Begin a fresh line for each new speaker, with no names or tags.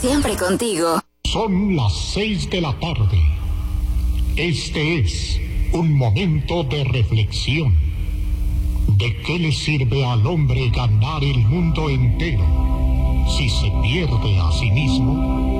Siempre contigo.
Son las 6 de la tarde. Este es un momento de reflexión. ¿De qué le sirve al hombre ganar el mundo entero si se pierde a sí mismo?